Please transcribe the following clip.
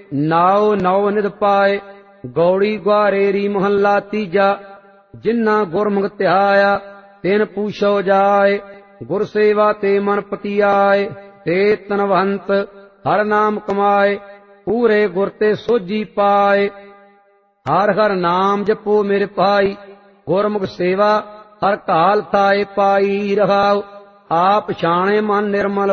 ਨਾਉ ਨੌ ਨਿਧ ਪਾਏ। ਗੌੜੀ ਗੁਆਰੇਰੀ ਮਹੱਲਾ ਤੀਜਾ। ਜਿਨ੍ਹਾਂ ਗੁਰਮੁਖ ਧਿਆਇਆ ਤਿਨ ਪੂਛੋ ਜਾਏ। ਗੁਰ ਸੇਵਾ ਤੇ ਮਨ ਪਤੀ ਆਏ। ਤੇ ਤਨਵੰਤ ਹਰ ਨਾਮ ਕਮਾਏ। ਪੂਰੇ ਗੁਰ ਤੇ ਸੋਝੀ ਪਾਏ। ਹਰ ਹਰ ਨਾਮ ਜਪੋ ਮੇਰੇ ਭਾਈ। ਗੁਰਮੁਖ ਸੇਵਾ ਹਰ ਕਾਲ ਥਾਏ ਪਾਈ। ਰਹਾਉ ਆਪ ਛਾਣੇ ਮਨ ਨਿਰਮਲ